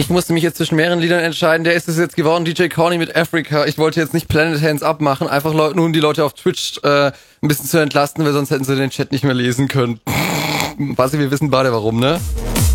Ich musste mich jetzt zwischen mehreren Liedern entscheiden. Der ist es jetzt geworden, DJ Corny mit Africa. Ich wollte jetzt nicht Planet Hands Up machen, einfach nur um die Leute auf Twitch ein bisschen zu entlasten, weil sonst hätten sie den Chat nicht mehr lesen können. Basti, wir wissen beide warum, ne?